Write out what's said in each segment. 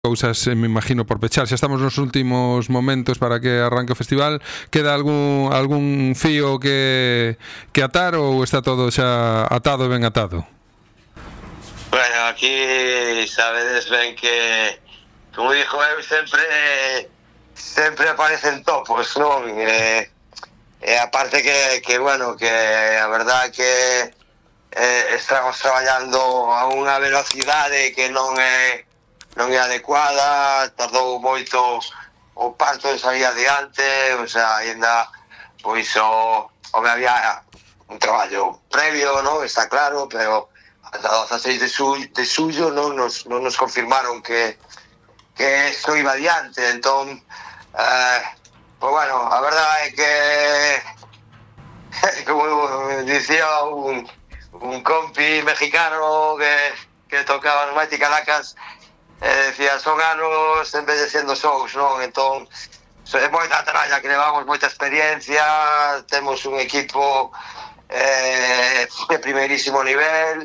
cousas, me imagino, por pechar. Xa estamos nos últimos momentos para que arranque o festival. Queda algún fío que atar ou está todo xa atado e ben atado? Bueno, aquí sabedes ben que, como dixo eu, sempre aparecen topos, non? E aparte que bueno, que a verdad que estamos traballando a unha velocidade que non é adecuada, tardou moito o parto de salir adiante, o sea, ainda pois había un traballo previo, non? Está claro, pero ata 16 de xullo non nos confirmaron que isto iba adiante, entón pois bueno, a verdade é que como dicía un compi mexicano que tocaba as Mighty Caracas, decía, son anos envellecendo sous, non? Entón, é moita tralla que levamos, moita experiencia, temos un equipo de primeirísimo nivel,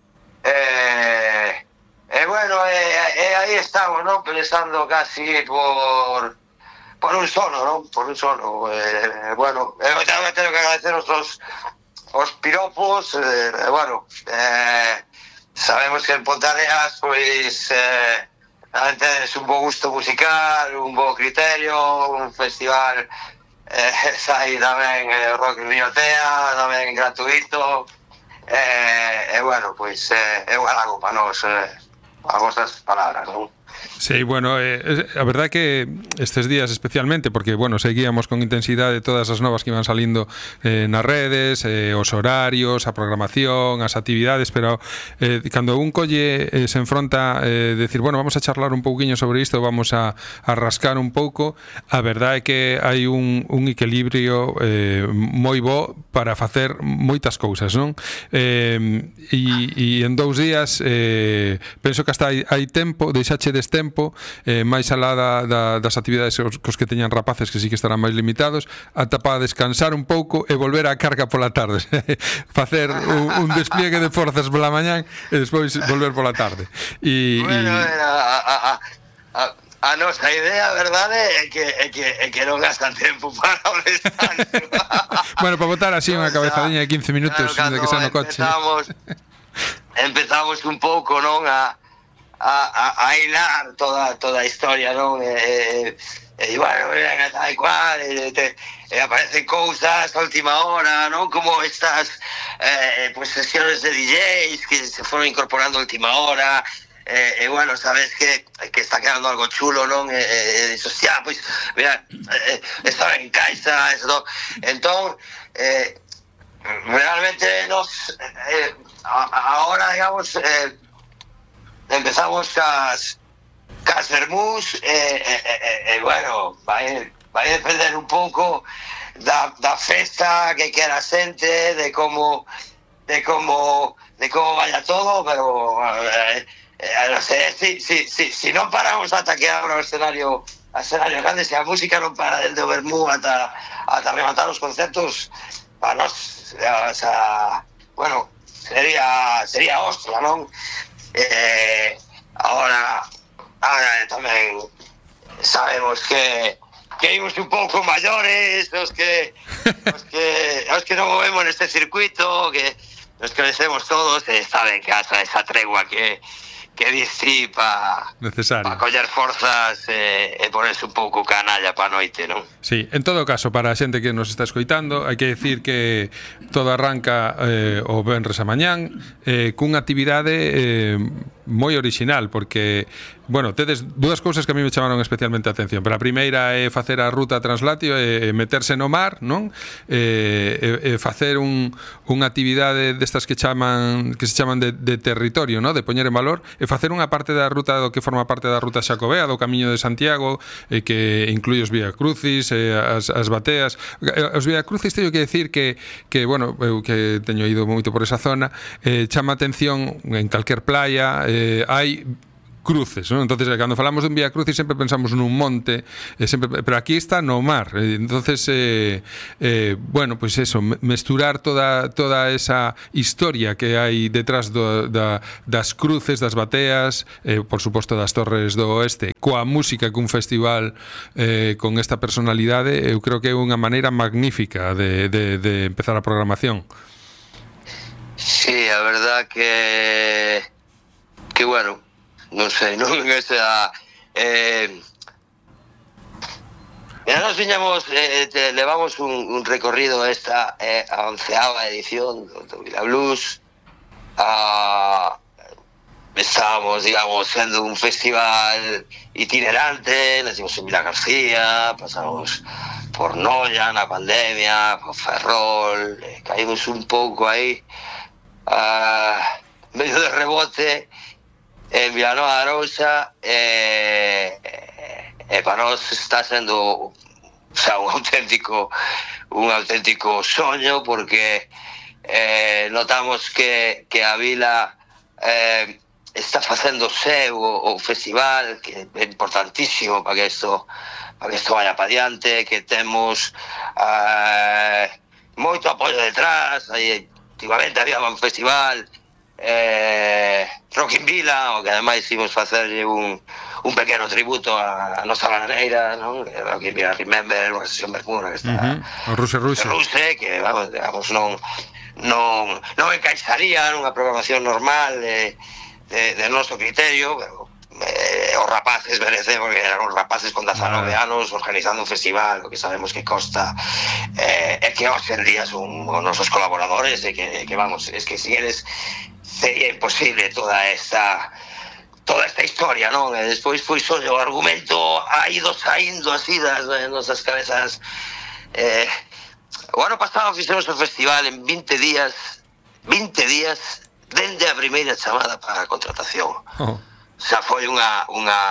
bueno, aí estamos, non? Pensando casi por un sono, non? Por un sono, bueno, tengo que agradecer os piropos, bueno, sabemos que en Pontareas pois tenes un bo gusto musical, un bo criterio, un festival sai tamén rock en Riotea, tamén gratuito, bueno, pois é un halago para nós as vosas palabras, non? Sí, bueno, a verdade que estes días especialmente, porque, bueno, seguíamos con intensidade todas as novas que iban salindo nas redes, os horarios, a programación, as actividades, pero cando un colle se enfronta decir, bueno, vamos a charlar un pouquiño sobre isto, vamos a rascar un pouco, a verdade é que hai un equilibrio moi bo para facer moitas cousas, non? E en 2 días penso que hasta hai tempo, deixachedes tempo, máis alá das actividades cos que teñan rapaces que sí que estarán máis limitados, ata para descansar un pouco e volver á carga pola tarde facer un despliegue de forzas pola mañán e despois volver pola tarde bueno, a nosa idea, a verdade, é que non gastan tempo para o descanso. Bueno, para botar así unha cabezadiña de 15 minutos de que xa no coche. Empezamos un pouco, non, a hilar toda a historia, non? E bueno, tal e cual, e aparecen cousas a última hora, non? Como estas pues sesiones de DJs que se foron incorporando a última hora, e bueno, sabes que está quedando algo chulo, non? E dices, hostia, pues mira, estaba en casa, eso, entón realmente nos ahora, digamos, empezamos cas vermús e bueno, vai depender un pouco da festa que quera a xente, de como vaya todo, pero non sei, si non paramos ata que abra o escenario grande, se a música non para desde o vermú ata rematar os concertos, para nós, o sea, bueno, sería hostia, non? Ahora tamén sabemos que imos un pouco maiores, os que non movemos neste circuito, que nos conhecemos todos, e saben que hasta esa tregua que disi para coller forzas e ponerse un pouco canalla para a noite, non? Sí, en todo caso, para a xente que nos está escoitando, hai que decir que todo arranca o venres a mañán cunha actividade moi original, porque, bueno, tedes dúas cousas que a mí me chamaron especialmente a atención. Pero a primeira é facer a ruta Translatio e meterse no mar, non? E facer unha actividade destas que se chaman de territorio, non? De poñer en valor, e facer unha parte da ruta do que forma parte da ruta Xacobea, do Camiño de Santiago, que inclui os Viacrucis, as bateas. Os Viacrucis teño que decir que bueno, eu que teño ido moito por esa zona, chama atención en calquer playa, hai cruces, ¿no? Entonces, cando falamos dun Vía Crucis sempre pensamos nun monte, pero aquí está no mar. Entonces, bueno, pues eso, mesturar toda esa historia que hai detrás das cruces, das bateas, por suposto das Torres do Oeste, coa música cun festival con esta personalidade, eu creo que é unha maneira magnífica de empezar a programación. Sí, a verdad que bueno, non sei, non esa nos viñamos, levamos un recorrido esta a 11ª edición do Vila Blues. Estábamos, digamos, sendo un festival itinerante, nacimos en Vila García, pasamos por Noia na pandemia, por Ferrol, caímos un pouco aí medio de rebote en Vilanova de Arousa, para nós está sendo, o sea, un auténtico soño, porque notamos que a vila está facendo seu o festival, que é importantísimo para que isto vaya para diante, que temos moito apoio detrás. Aí últimamente había un festival Rock in Vila, o que ademais imos facerlle un pequeno tributo a nosa bananeira, non? Rock in Vila Remember, unha sesión Bermuda que está o Ruse, que vamos, digamos, non encaixaría nunha programación normal de noso criterio, pero os rapaces merecen, porque eran os rapaces con 19 anos organizando un festival, o que sabemos que costa, e que hoxe en día son os nosos colaboradores, e que vamos, es que si eres sería imposible toda esta historia, non? E despois foi só o argumento ha ido saindo así das nosas cabezas. O ano pasado fixemos o festival en 20 días dende a primeira chamada para a contratación. O sea, foi unha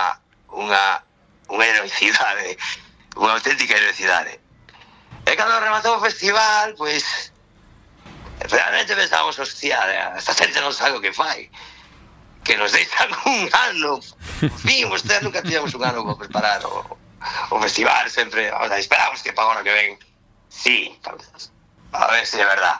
heroicidade, unha auténtica heroicidade. E cando rematou o festival, pois realmente pensábamos, hostia, esta xente non sabe o que fai, que nos deixan un ano. Fin, ustedes nunca tivemos un ano para preparar o festival, sempre, o sea, esperamos que para o ano que ven, sí, a ver se é verdad.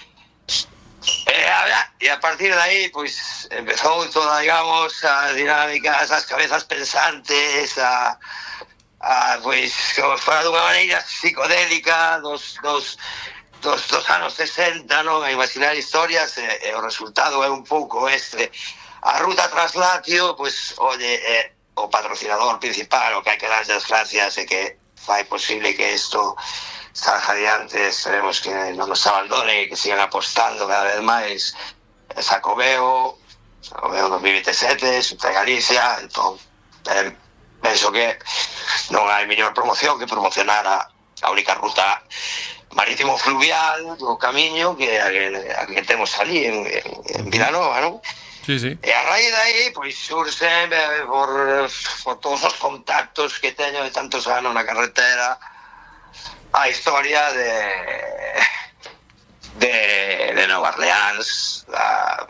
E a partir de aí, pois, empezou toda, digamos, a dinámica, esas cabezas pensantes, pois, como fora dunha maneira psicodélica dos anos 60, non? A imaginar historias, e o resultado é un pouco este. A Ruta Translatio, pois, oye, o patrocinador principal, o que hai que dar as gracias, e que fai posible que isto salga adiante. Esperemos que non nos abandone e que sigan apostando cada vez máis. Xacobeo 2027, Xunta de Galicia. Entón, penso que non hai mellor promoción que promocionar a única ruta marítimo fluvial do camiño que a que temos ali en Vilanova, non? Sí, sí. E a raíz de aí, pois, surxe por todos os contactos que teño de tantos anos na carretera, a historia de Nova Orleans, a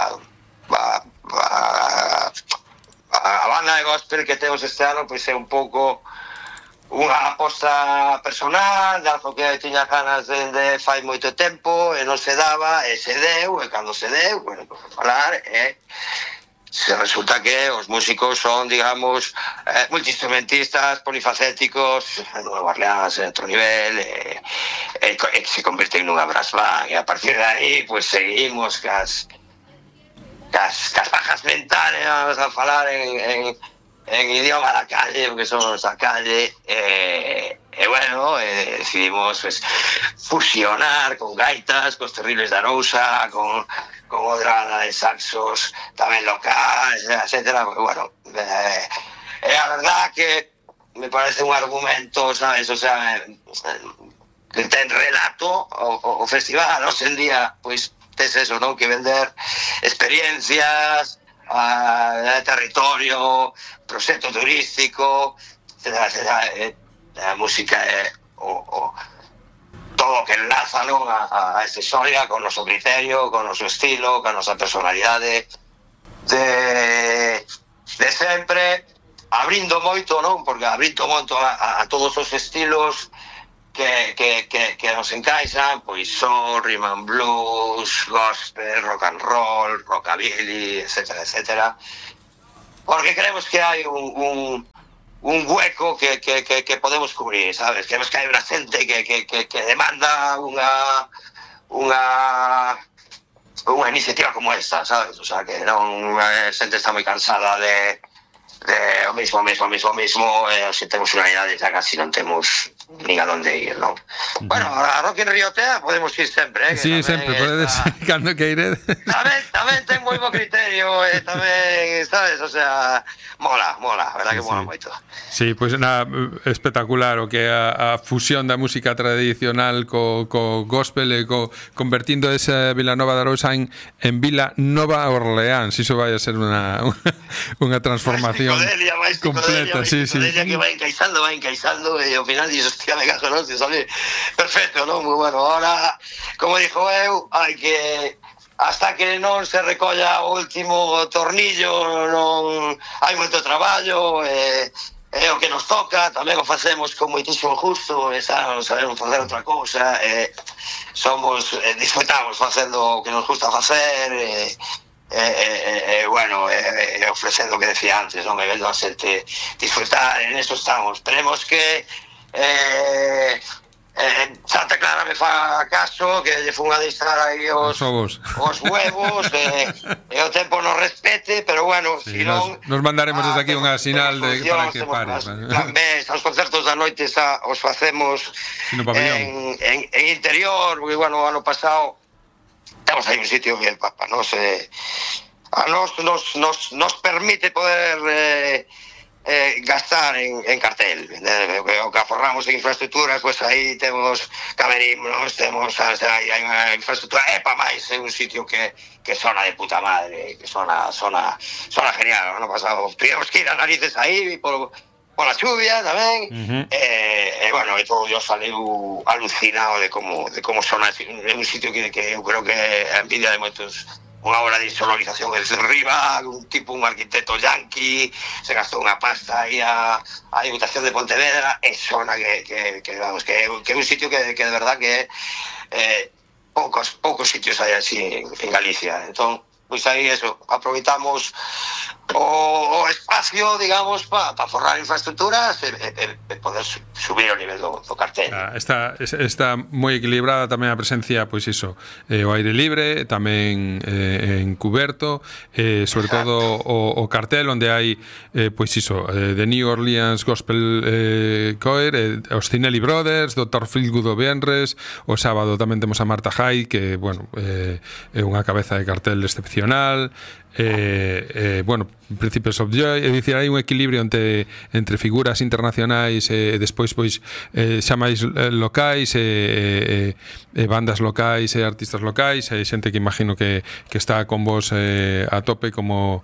banda de gospel que temos este ano, pois é un pouco unha aposta personal de algo que tiña ganas de fai moito tempo e non se daba, e se deu, e cando se deu, bueno, por falar, se resulta que os músicos son, digamos, multiinstrumentistas, polifacéticos, en Nueva Orleans, en outro nivel, e se convirten nunha brass band, e a partir de aí, pues, seguimos cas bajas mentales, vamos a falar en idioma da calle, porque somos da calle, e bueno, decidimos, pues, fusionar con gaitas, cos terribles de Arousa, con odrada de saxos tamén locais, etcétera, porque, bueno, a verdad que me parece un argumento, sabes, o sea, que ten relato o festival, hoxe en día, pois, tes eso, non? Que vender experiencias, territorio, proxecto turístico, etcétera. A música é todo o que enlaza, non, a esta historia, con o noso criterio, con o noso estilo, con a nosa personalidade, de sempre, abrindo moito, non? Porque abrindo moito a todos os estilos que nos encaixan, pois soul, rhythm and blues, gospel, rock and roll, rockabilly, etcétera, etcétera. Porque creemos que hai un hueco que podemos cubrir, sabes? Creemos que hai unha xente que demanda unha iniciativa como esta, sabes? O sea, que non a xente está moi cansada de o mismo, si temos unha idade xa casi non temos nin a donde ir, non? Bueno, a Rock in Rio Tea podemos ir sempre, Sí, sempre, podedes, cando que iré. Tamén ten moi bo criterio, tamén, sabes, o sea, mola, verdad que mola moito. Sí, pois espectacular o que a fusión da música tradicional co gospel e convertindo esa Vilanova de Arousa en Vila Nova Orleans, iso vai a ser unha transformación completa, sí. Que vai encaixando e ao final dices, hostia, me cago, non? Sale perfecto, non? Moi bueno, ahora, como dixo eu, hai que hasta que non se recolla o último tornillo, non hai moito traballo, é o que nos toca, tamén o facemos con moitísimo gusto, non sabemos facer outra cousa, disfrutamos facendo o que nos gusta facer, bueno, ofrecendo o que decía antes, non? Vendo a xente disfrutar, en eso estamos. Esperemos que Santa Clara me fa caso, que lle fun a deixar aí os huevos, e o tempo nos respete, pero bueno, si non... Nos mandaremos desde aquí unha sinal para que pare. Os concertos da noite os facemos en interior, porque, bueno, o ano pasado temos aí un sitio que a nos permite poder gastar en cartel, o que aforramos en infraestructuras, pues aí temos camerinos, temos hai unha infraestructura, pa máis é un sitio que sona de puta madre, que sona genial. No pasado tuvimos que ir a narices aí pola chuvia tamén, bueno, e todo Dios saliu alucinado de como sona. É un sitio que eu creo que a envidia de moitos, unha obra de insonorización desde arriba, un arquitecto yanqui, se gastou unha pasta aí a Diputación de Pontevedra, e sona que é un sitio que de verdad que poucos sitios hai así en Galicia. Entón, pois aí eso, aproveitamos o espacio, digamos, para forrar infraestructuras e poder subir o nivel do cartel. Está moi equilibrada tamén a presencia, pois iso, o aire libre, tamén encuberto, sobre todo o cartel onde hai, pois iso, The New Orleans Gospel Choir, os Cinelli Brothers, Dr. Feelgood o Venres, o sábado tamén temos a Marta Jai, que, bueno, é unha cabeza de cartel excepcional, bueno, Principios of Joy, é dicir, hai un equilibrio entre figuras internacionais e despois pois xa máis locais e bandas locais e artistas locais, e xente que imagino que está con vos a tope como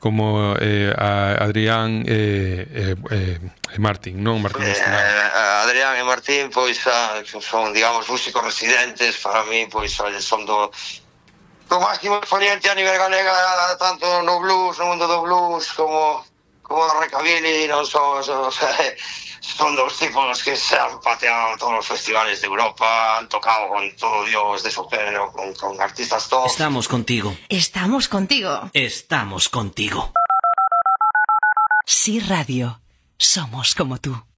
Adrián e Martín, non? Adrián e Martín pois son, digamos, músicos residentes para mí, pois son do máximo exponente a nivel galega, tanto no blues, no mundo do blues, como no rockabilly, non son dos tipos que se han pateado todos los festivales de Europa, han tocado con todo Dios de su género, con artistas top. Estamos contigo. Estamos contigo. Estamos contigo. Sí Radio. Somos como tú.